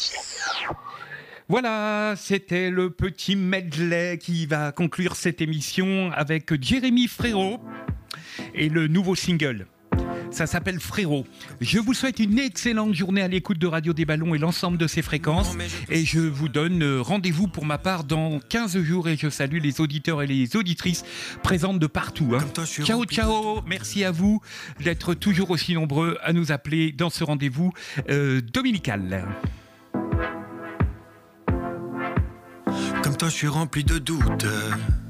Voilà, c'était le petit medley qui va conclure cette émission avec Jérémy Frérot et le nouveau single. Ça s'appelle Frérot. Je vous souhaite une excellente journée à l'écoute de Radio des Ballons et l'ensemble de ses fréquences. Et je vous donne rendez-vous pour ma part dans 15 jours. Et je salue les auditeurs et les auditrices présentes de partout. Ciao, ciao. Merci à vous d'être toujours aussi nombreux à nous appeler dans ce rendez-vous dominical. Comme toi, je suis rempli de doutes.